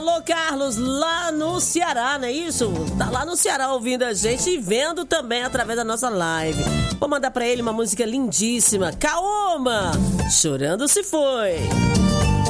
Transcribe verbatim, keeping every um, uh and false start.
Alô, Carlos, lá no Ceará, não é isso? Tá lá no Ceará ouvindo a gente e vendo também através da nossa live. Vou mandar pra ele uma música lindíssima, Kaoma, Chorando Se Foi.